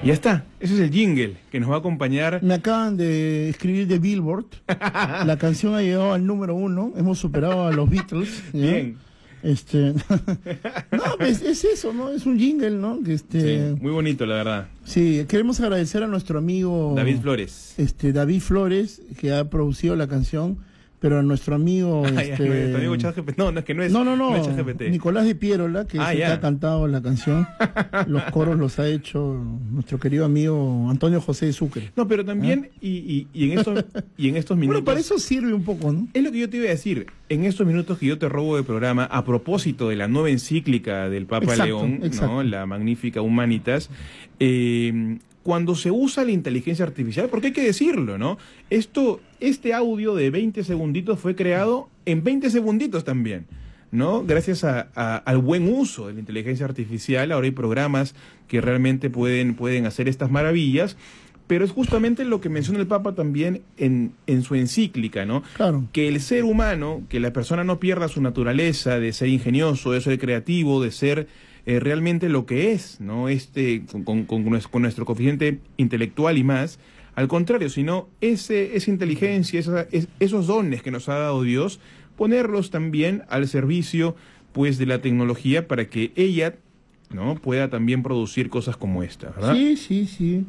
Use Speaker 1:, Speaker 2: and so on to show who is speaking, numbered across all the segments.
Speaker 1: Y ya está, ese es el jingle que nos va a acompañar.
Speaker 2: Me acaban de escribir de Billboard. La canción ha llegado al número 1. Hemos superado a los Beatles. ¿ya?
Speaker 1: Bien.
Speaker 2: No, es eso, ¿no? Es un jingle, ¿no?
Speaker 1: Sí, muy bonito, la verdad.
Speaker 2: Sí, queremos agradecer a nuestro amigo
Speaker 1: David Flores.
Speaker 2: David Flores, que ha producido la canción, pero a nuestro amigo
Speaker 1: nuestro amigo ChatGPT. No, es que no es. No es ChatGPT.
Speaker 2: Nicolás de Pierola, que es el que ha cantado la canción. Los coros los ha hecho nuestro querido amigo Antonio José de Sucre.
Speaker 1: No, pero también, y en estos minutos. Bueno,
Speaker 2: para eso sirve un poco, ¿no?
Speaker 1: Es lo que yo te iba a decir. En estos minutos que yo te robo de programa, a propósito de la nueva encíclica del Papa León, ¿no? La magnífica Humanitas, cuando se usa la inteligencia artificial, porque hay que decirlo, ¿no? Este audio de 20 segunditos fue creado en 20 segunditos también, ¿no? Gracias al buen uso de la inteligencia artificial. Ahora hay programas que realmente pueden hacer estas maravillas, pero es justamente lo que menciona el Papa también en su encíclica, ¿no? Claro. Que el ser humano, que la persona no pierda su naturaleza de ser ingenioso, de ser creativo, de ser realmente lo que es, ¿no? Con nuestro coeficiente intelectual y más. Al contrario, sino esa inteligencia, esos dones que nos ha dado Dios, ponerlos también al servicio, pues, de la tecnología para que ella, ¿no? Pueda también producir cosas como esta, ¿verdad?
Speaker 2: Sí.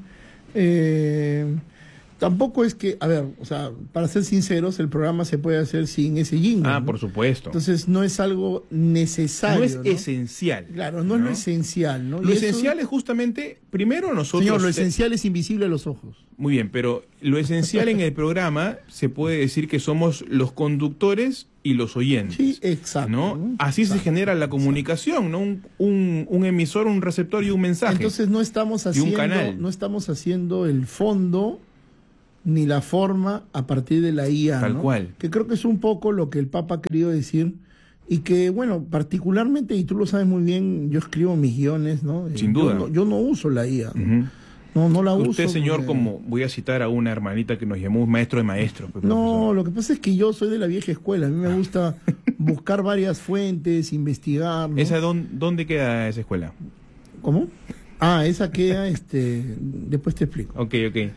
Speaker 2: Tampoco es que, a ver, o sea, para ser sinceros, el programa se puede hacer sin ese jingle.
Speaker 1: ¿no? Por supuesto.
Speaker 2: Entonces no es algo necesario.
Speaker 1: No es esencial.
Speaker 2: Claro, no es lo esencial, ¿no?
Speaker 1: Lo esencial es justamente, primero nosotros...
Speaker 2: Señor, lo esencial es invisible a los ojos.
Speaker 1: Muy bien, pero lo esencial en el programa se puede decir que somos los conductores y los oyentes.
Speaker 2: Sí, exacto.
Speaker 1: ¿no? Así se genera la comunicación, ¿no? Un emisor, un receptor y un mensaje.
Speaker 2: Entonces no estamos haciendo el fondo ni la forma a partir de la IA,
Speaker 1: Tal
Speaker 2: ¿no?
Speaker 1: cual.
Speaker 2: Que creo que es un poco lo que el Papa ha querido decir y que, bueno, particularmente, y tú lo sabes muy bien, yo escribo mis guiones, ¿no?
Speaker 1: Sin duda.
Speaker 2: Yo no uso la IA, ¿no? No la uso.
Speaker 1: Usted, señor, como voy a citar a una hermanita que nos llamó maestro de maestros.
Speaker 2: Pues, no, lo que pasa es que yo soy de la vieja escuela. A mí me gusta buscar varias fuentes, investigar, ¿no?
Speaker 1: ¿Dónde queda esa escuela?
Speaker 2: ¿Cómo? Esa queda, después te explico.
Speaker 1: Ok.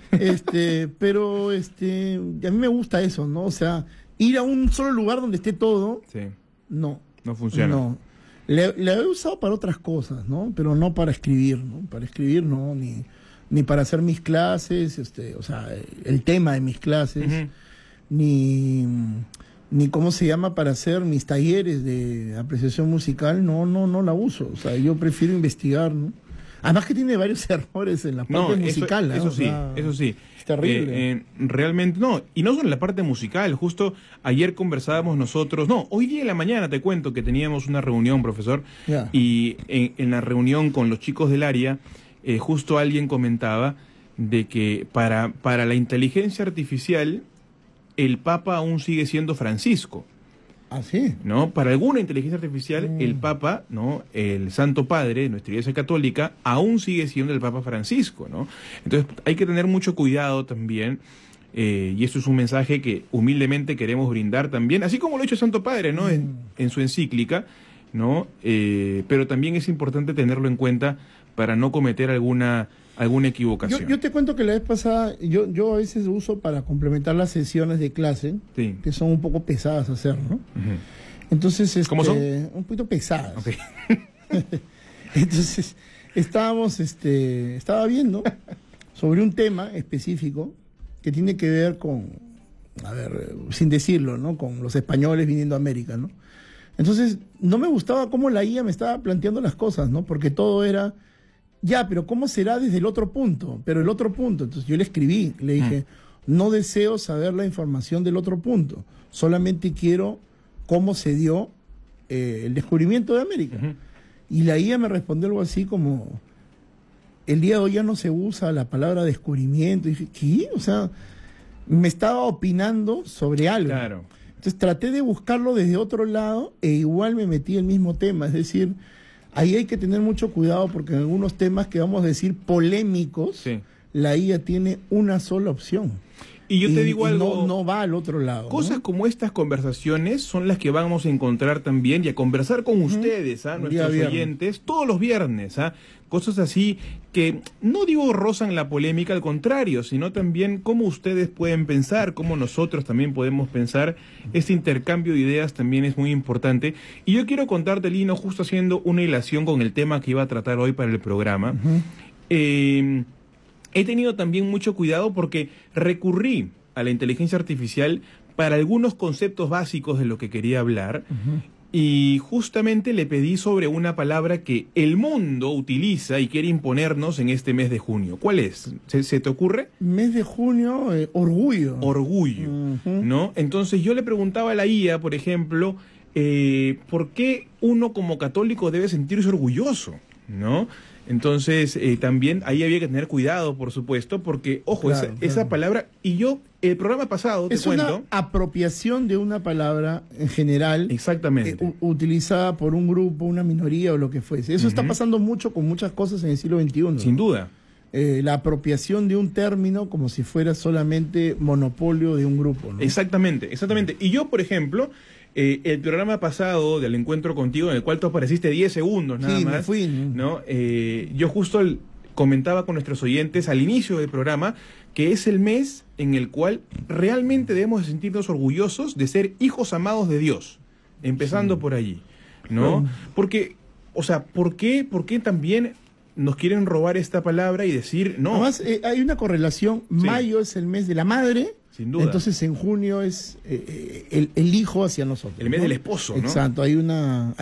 Speaker 2: Pero, a mí me gusta eso, ¿no? O sea, ir a un solo lugar donde esté todo, no
Speaker 1: funciona.
Speaker 2: No. La he usado para otras cosas, ¿no? Pero no para escribir, ¿no? Para escribir, no, ni para hacer mis clases, o sea, el tema de mis clases, ni cómo se llama para hacer mis talleres de apreciación musical, no la uso. O sea, yo prefiero investigar, ¿no? Además que tiene varios errores en la parte musical.
Speaker 1: Eso sí.
Speaker 2: Es terrible.
Speaker 1: Realmente, no. Y no solo en la parte musical. Justo ayer conversábamos nosotros. No, hoy día en la mañana te cuento que teníamos una reunión, profesor. Y en la reunión con los chicos del área, justo alguien comentaba de que para la inteligencia artificial, el Papa aún sigue siendo Francisco.
Speaker 2: ¿Ah, sí?
Speaker 1: ¿No? Para alguna inteligencia artificial, el Papa, ¿no? El Santo Padre, nuestra Iglesia Católica, aún sigue siendo el Papa Francisco, ¿no? Entonces hay que tener mucho cuidado también, y esto es un mensaje que humildemente queremos brindar también, así como lo ha hecho el Santo Padre, ¿no? En su encíclica, ¿no? Pero también es importante tenerlo en cuenta para no cometer alguna equivocación.
Speaker 2: Yo te cuento que la vez pasada, yo a veces uso para complementar las sesiones de clase, que son un poco pesadas hacer, ¿no? Entonces,
Speaker 1: ¿cómo son?
Speaker 2: Un poquito pesadas.
Speaker 1: Okay.
Speaker 2: Entonces, estaba viendo sobre un tema específico que tiene que ver con, a ver, sin decirlo, ¿no? Con los españoles viniendo a América, ¿no? Entonces, no me gustaba cómo la IA me estaba planteando las cosas, ¿no? Porque todo era... Ya, pero ¿cómo será desde el otro punto? Pero el otro punto. Entonces yo le escribí, le dije, no deseo saber la información del otro punto, solamente quiero cómo se dio el descubrimiento de América. Y la IA me respondió algo así como, el día de hoy ya no se usa la palabra descubrimiento. Y dije, ¿qué? O sea, me estaba opinando sobre algo.
Speaker 1: Claro.
Speaker 2: Entonces traté de buscarlo desde otro lado e igual me metí en el mismo tema, es decir... Ahí hay que tener mucho cuidado porque en algunos temas que vamos a decir polémicos, la IA tiene una sola opción.
Speaker 1: Y yo te digo algo,
Speaker 2: no va al otro lado.
Speaker 1: Cosas como estas conversaciones son las que vamos a encontrar también y a conversar con ustedes, nuestros oyentes, todos los viernes. Cosas así que no digo rozan la polémica, al contrario, sino también cómo ustedes pueden pensar, cómo nosotros también podemos pensar. Este intercambio de ideas también es muy importante. Y yo quiero contarte, Lino, justo haciendo una hilación con el tema que iba a tratar hoy para el programa. He tenido también mucho cuidado porque recurrí a la inteligencia artificial para algunos conceptos básicos de lo que quería hablar y justamente le pedí sobre una palabra que el mundo utiliza y quiere imponernos en este mes de junio. ¿Cuál es? ¿Se te ocurre?
Speaker 2: Mes de junio, orgullo.
Speaker 1: Orgullo, ¿no? Entonces yo le preguntaba a la IA, por ejemplo, ¿por qué uno como católico debe sentirse orgulloso? ¿No? Entonces, también ahí había que tener cuidado, por supuesto, porque, ojo, claro, esa palabra, y yo, el programa pasado, te cuento...
Speaker 2: Es una apropiación de una palabra en general.
Speaker 1: Exactamente.
Speaker 2: Utilizada por un grupo, una minoría o lo que fuese. Eso está pasando mucho con muchas cosas en el siglo XXI.
Speaker 1: Sin duda.
Speaker 2: La apropiación de un término como si fuera solamente monopolio de un grupo, ¿no?
Speaker 1: Exactamente, exactamente. Y yo, por ejemplo... el programa pasado del encuentro contigo, en el cual tú apareciste 10 segundos nada más,
Speaker 2: me fui,
Speaker 1: ¿no? Yo justo comentaba con nuestros oyentes al inicio del programa que es el mes en el cual realmente debemos de sentirnos orgullosos de ser hijos amados de Dios, empezando por allí, ¿no? Porque, o sea, ¿por qué también nos quieren robar esta palabra y decir no?
Speaker 2: Además, hay una correlación. Mayo es el mes de la madre.
Speaker 1: Sin duda.
Speaker 2: Entonces en junio es el hijo hacia nosotros.
Speaker 1: El mes del esposo, ¿no?
Speaker 2: Exacto, hay una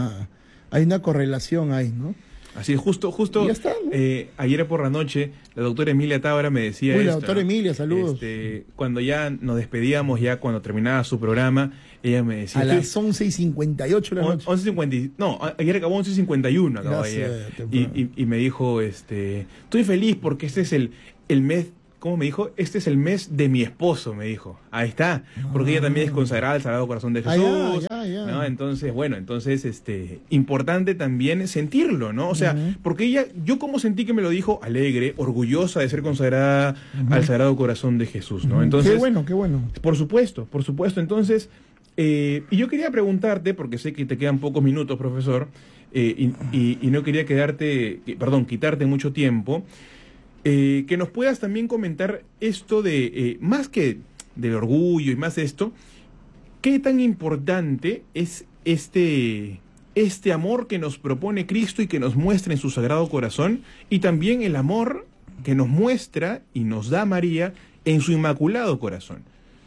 Speaker 2: correlación ahí, ¿no?
Speaker 1: Así es, justo
Speaker 2: ya está, ¿no?
Speaker 1: Ayer por la noche la doctora Emilia Tábara me decía
Speaker 2: la doctora Emilia, saludos.
Speaker 1: Cuando ya nos despedíamos, ya cuando terminaba su programa, ella me decía...
Speaker 2: A las 11:58 de la noche.
Speaker 1: 11:50, no, ayer acabó 11:51, acabó ayer. Y me dijo, estoy feliz porque este es el mes... ¿Cómo me dijo? Este es el mes de mi esposo, me dijo. Ahí está. Porque ella también es consagrada al Sagrado Corazón de Jesús. ¿No? Entonces, importante también sentirlo, ¿no? O sea, porque yo como sentí que me lo dijo alegre, orgullosa de ser consagrada al Sagrado Corazón de Jesús, ¿no? Entonces,
Speaker 2: qué bueno.
Speaker 1: Por supuesto. Entonces, y yo quería preguntarte, porque sé que te quedan pocos minutos, profesor, y no quería quitarte mucho tiempo, que nos puedas también comentar esto de, más que del orgullo y más de esto, ¿qué tan importante es este amor que nos propone Cristo y que nos muestra en su Sagrado Corazón, y también el amor que nos muestra y nos da María en su Inmaculado Corazón?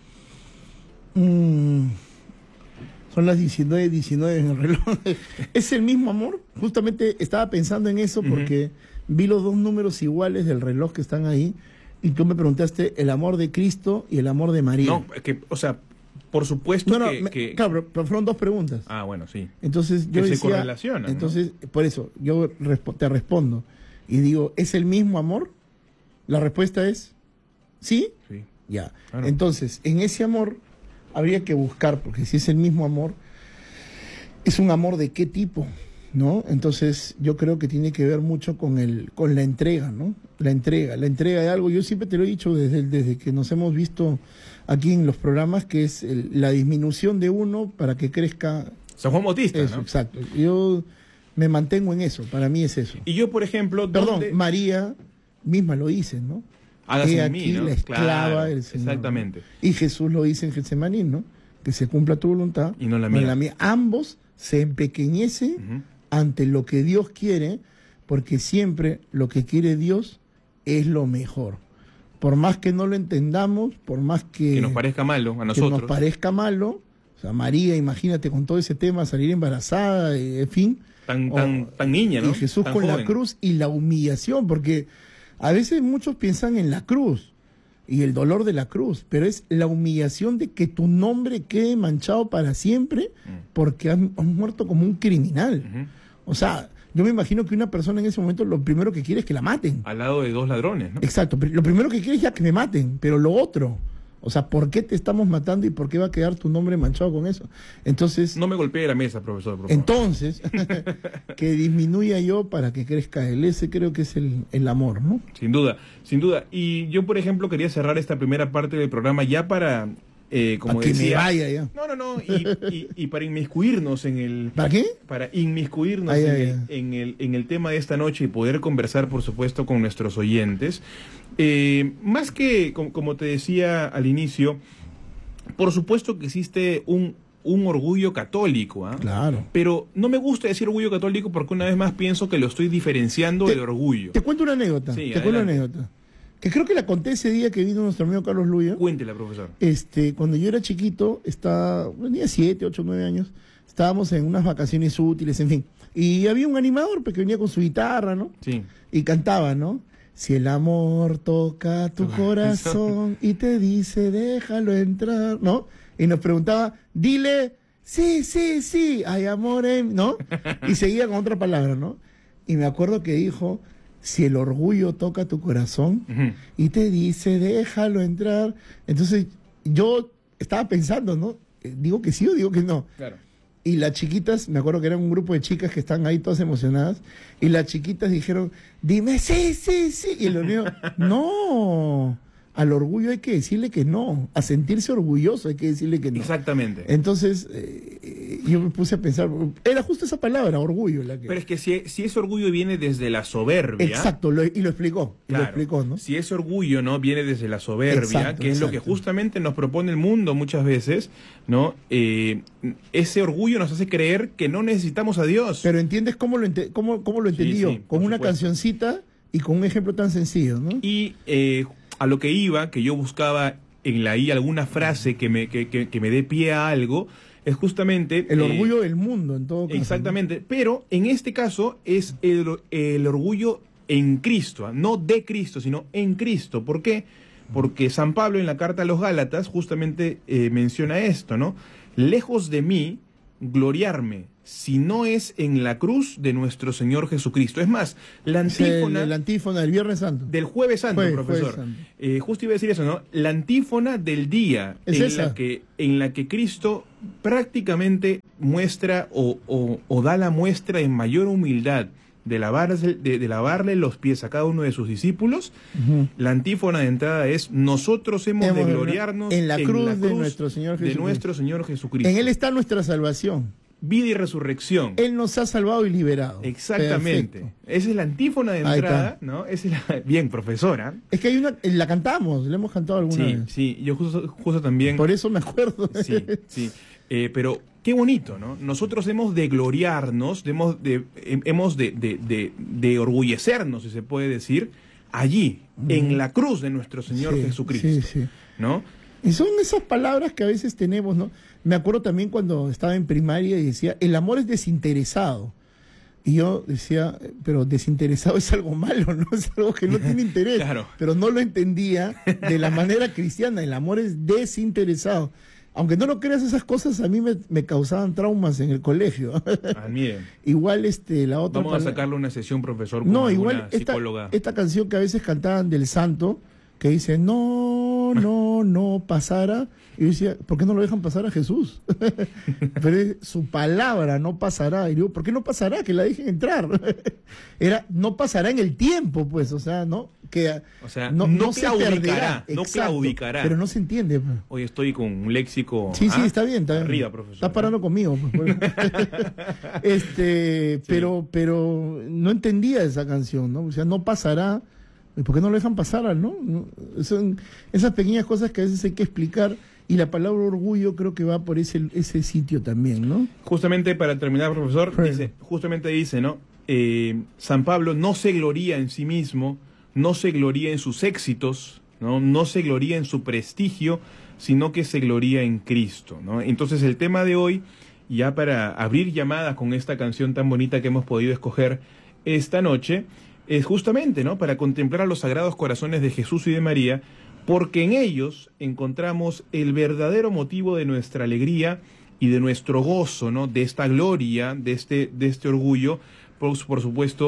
Speaker 2: Son las 19:19 en el reloj. ¿Es el mismo amor? Justamente estaba pensando en eso porque... vi los dos números iguales del reloj que están ahí y tú me preguntaste el amor de Cristo y el amor de María.
Speaker 1: No, por supuesto
Speaker 2: claro, pero fueron dos preguntas.
Speaker 1: Ah, bueno, sí.
Speaker 2: Entonces yo decía,
Speaker 1: se correlacionan,
Speaker 2: entonces, ¿no? Por eso, yo te respondo y digo, ¿es el mismo amor? La respuesta es, ¿sí?
Speaker 1: Sí.
Speaker 2: Ya.
Speaker 1: Claro.
Speaker 2: Entonces, en ese amor habría que buscar, porque si es el mismo amor, ¿es un amor de qué tipo? ¿No? Entonces yo creo que tiene que ver mucho con la entrega, ¿no? La entrega de algo. Yo siempre te lo he dicho desde que nos hemos visto aquí en los programas, que es la disminución de uno para que crezca.
Speaker 1: San Juan Bautista,
Speaker 2: eso,
Speaker 1: ¿no?
Speaker 2: Exacto. Yo me mantengo en eso, para mí es eso.
Speaker 1: Y yo, por ejemplo,
Speaker 2: María misma lo dice, ¿no?
Speaker 1: Hágase en mí, ¿no?
Speaker 2: La esclava del Señor.
Speaker 1: Exactamente.
Speaker 2: ¿No? Y Jesús lo dice en Getsemaní, ¿no? Que se cumpla tu voluntad
Speaker 1: y no la mía.
Speaker 2: Ambos se empequeñecen ante lo que Dios quiere, porque siempre lo que quiere Dios es lo mejor. Por más que no lo entendamos, por más que
Speaker 1: nos parezca malo a nosotros.
Speaker 2: Que nos parezca malo, o sea, María, imagínate con todo ese tema, salir embarazada, en fin.
Speaker 1: Tan niña, ¿no?
Speaker 2: Y Jesús
Speaker 1: tan
Speaker 2: con
Speaker 1: joven.
Speaker 2: La cruz y la humillación, porque a veces muchos piensan en la cruz y el dolor de la cruz, pero es la humillación de que tu nombre quede manchado para siempre porque has muerto como un criminal. O sea, yo me imagino que una persona en ese momento lo primero que quiere es que la maten.
Speaker 1: Al lado de dos ladrones, ¿no?
Speaker 2: Exacto, lo primero que quiere es ya que me maten, pero lo otro, O sea, ¿por qué te estamos matando y por qué va a quedar tu nombre manchado con eso? Entonces...
Speaker 1: No me golpee la mesa, profesor. Por favor.
Speaker 2: Entonces, que disminuya yo para que crezca él. Ese creo que es el amor, ¿no?
Speaker 1: Sin duda, sin duda. Y yo, por ejemplo, quería cerrar esta primera parte del programa ya para... como
Speaker 2: para que
Speaker 1: decía,
Speaker 2: me vaya ya.
Speaker 1: No. Y para inmiscuirnos en el...
Speaker 2: ¿Para qué?
Speaker 1: Para inmiscuirnos en el tema de esta noche y poder conversar, por supuesto, con nuestros oyentes. Más que, como te decía al inicio, por supuesto que existe un orgullo católico, ¿eh?
Speaker 2: Claro.
Speaker 1: Pero no me gusta decir orgullo católico porque una vez más pienso que lo estoy diferenciando del orgullo.
Speaker 2: Te cuento una anécdota.
Speaker 1: Sí,
Speaker 2: te cuento una anécdota. Que creo que la conté ese día que vino nuestro amigo Carlos Luya.
Speaker 1: Cuéntela, profesor.
Speaker 2: Cuando yo era chiquito, tenía 7, 8, 9 años, estábamos en unas vacaciones útiles, en fin. Y había un animador que venía con su guitarra, ¿no?
Speaker 1: Sí.
Speaker 2: Y cantaba, ¿no? Si el amor toca tu corazón y te dice déjalo entrar, ¿no? Y nos preguntaba, dile, sí, hay amor en... ¿no? Y seguía con otra palabra, ¿no? Y me acuerdo que dijo... Si el orgullo toca tu corazón y te dice, déjalo entrar. Entonces, yo estaba pensando, ¿no? ¿Digo que sí o digo que no? Claro. Y las chiquitas, me acuerdo que eran un grupo de chicas que están ahí todas emocionadas, y las chiquitas dijeron, dime, sí. Y el niño, no. Al orgullo hay que decirle que no. A sentirse orgulloso hay que decirle que no.
Speaker 1: Exactamente.
Speaker 2: Entonces, yo me puse a pensar, era justo esa palabra, orgullo.
Speaker 1: Pero es que si ese orgullo viene desde la soberbia...
Speaker 2: Exacto, y lo explicó.
Speaker 1: Claro,
Speaker 2: lo explicó, ¿no?
Speaker 1: Si ese orgullo no viene desde la soberbia,
Speaker 2: exacto,
Speaker 1: que es lo que justamente nos propone el mundo muchas veces, ¿no? Ese orgullo nos hace creer que no necesitamos a Dios.
Speaker 2: Pero ¿entiendes cómo lo entendí yo? Con una cancioncita y con un ejemplo tan sencillo, ¿no?
Speaker 1: Y... a lo que iba, que yo buscaba en la I alguna frase que me dé pie a algo, es justamente...
Speaker 2: El orgullo del mundo, en todo caso.
Speaker 1: Exactamente, ¿no? Pero en este caso es el orgullo en Cristo, no de Cristo, sino en Cristo. ¿Por qué? Porque San Pablo en la carta a los Gálatas justamente menciona esto, ¿no? Lejos de mí gloriarme, si no es en la cruz de nuestro Señor Jesucristo. Es más, la antífona...
Speaker 2: La antífona del Viernes Santo.
Speaker 1: Del Jueves Santo, profesor.
Speaker 2: Jueves Santo.
Speaker 1: Justo iba a decir eso, ¿no? La antífona del día en la que Cristo prácticamente muestra o da la muestra en mayor humildad de lavarle los pies a cada uno de sus discípulos. La antífona de entrada es: nosotros hemos de gloriarnos
Speaker 2: en la cruz de nuestro Señor
Speaker 1: Jesucristo.
Speaker 2: En Él está nuestra salvación,
Speaker 1: vida y resurrección.
Speaker 2: Él nos ha salvado y liberado.
Speaker 1: Exactamente. Perfecto. Esa es la antífona de entrada, ¿no? Esa es bien, profesora.
Speaker 2: Es que hay una, la cantamos, la hemos cantado alguna vez.
Speaker 1: Sí, yo justo también.
Speaker 2: Por eso me acuerdo.
Speaker 1: Sí. Pero qué bonito, ¿no? Nosotros hemos de gloriarnos, hemos de orgullecernos, si se puede decir, allí, en la cruz de nuestro Señor Jesucristo, ¿no?
Speaker 2: Y son esas palabras que a veces tenemos, ¿no? Me acuerdo también cuando estaba en primaria y decía, el amor es desinteresado. Y yo decía, pero desinteresado es algo malo, ¿no? Es algo que no tiene interés.
Speaker 1: Claro.
Speaker 2: Pero no lo entendía de la manera cristiana. El amor es desinteresado. Aunque no lo creas, esas cosas a mí me causaban traumas en el colegio.
Speaker 1: Miren.
Speaker 2: Igual la otra...
Speaker 1: Vamos a sacarle una sesión, profesor, con
Speaker 2: igual
Speaker 1: psicóloga.
Speaker 2: Esta canción que a veces cantaban del santo, que dice, no pasara. Y yo decía, ¿por qué no lo dejan pasar a Jesús? Pero su palabra no pasará. Y digo, ¿por qué no pasará? Que la dejen entrar. No pasará en el tiempo, pues, o sea, ¿no? No se perderá.
Speaker 1: No claudicará.
Speaker 2: Pero no se entiende. Pues.
Speaker 1: Hoy estoy con un léxico.
Speaker 2: Sí, está bien.
Speaker 1: Arriba, profesor.
Speaker 2: Estás parando conmigo. Pues. Pero no entendía esa canción, ¿no? O sea, no pasará. ¿Y por qué no lo dejan pasar, no? Son esas pequeñas cosas que a veces hay que explicar, y la palabra orgullo creo que va por ese sitio también, ¿no?
Speaker 1: Justamente para terminar, profesor, dice, ¿no? San Pablo no se gloría en sí mismo, no se gloría en sus éxitos, no se gloría en su prestigio, sino que se gloría en Cristo, ¿no? Entonces el tema de hoy, ya para abrir llamadas con esta canción tan bonita que hemos podido escoger esta noche, es justamente, ¿no?, para contemplar a los sagrados corazones de Jesús y de María, porque en ellos encontramos el verdadero motivo de nuestra alegría y de nuestro gozo, ¿no?, de esta gloria, de este orgullo, por supuesto,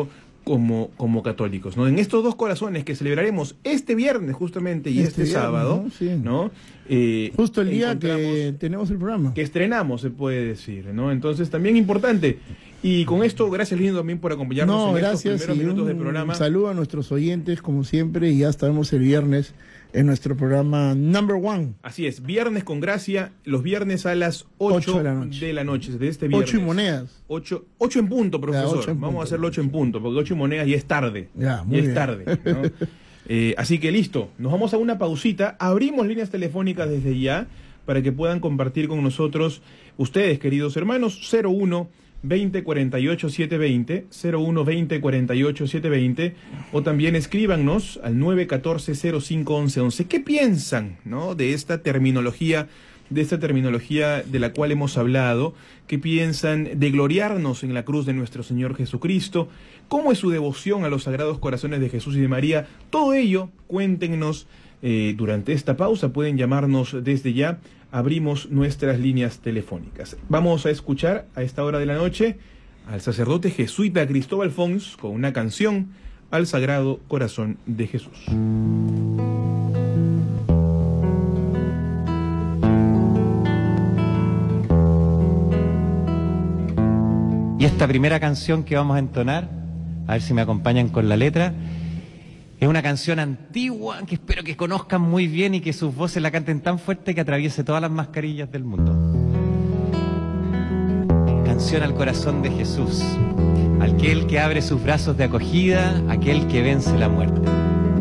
Speaker 1: como católicos, ¿no? En estos dos corazones que celebraremos este viernes justamente y este sábado, ¿no?
Speaker 2: Justo el día que tenemos el programa.
Speaker 1: Que estrenamos, se puede decir, ¿no? Entonces, también importante. Y con esto, gracias Lino también por acompañarnos en estos primeros minutos del programa.
Speaker 2: Un saludo a nuestros oyentes, como siempre, y ya estaremos el viernes en nuestro programa Number One.
Speaker 1: Así es, Viernes con Gracia, los viernes a las 8 de la noche, de este viernes.
Speaker 2: 8 y monedas.
Speaker 1: 8 en punto, profesor. Vamos a hacerlo 8 en punto, porque 8 y monedas ya es tarde.
Speaker 2: Ya, muy bien.
Speaker 1: Es tarde, ¿no? Así que listo, nos vamos a una pausita, abrimos líneas telefónicas desde ya, para que puedan compartir con nosotros, ustedes, queridos hermanos, 01 20 48 720, 01 20 48 720, o también escríbanos al 914 05 11 11. ¿Qué piensan, no, de esta terminología de la cual hemos hablado? ¿Qué piensan de gloriarnos en la cruz de nuestro Señor Jesucristo? ¿Cómo es su devoción a los Sagrados Corazones de Jesús y de María? Todo ello, cuéntenos durante esta pausa. Pueden llamarnos desde ya. Abrimos nuestras líneas telefónicas. Vamos a escuchar a esta hora de la noche al sacerdote jesuita Cristóbal Fons con una canción al Sagrado Corazón de Jesús.
Speaker 3: Y esta primera canción que vamos a entonar, a ver si me acompañan con la letra, es una canción antigua que espero que conozcan muy bien y que sus voces la canten tan fuerte que atraviese todas las mascarillas del mundo. Canción al corazón de Jesús, aquel que abre sus brazos de acogida, aquel que vence la muerte.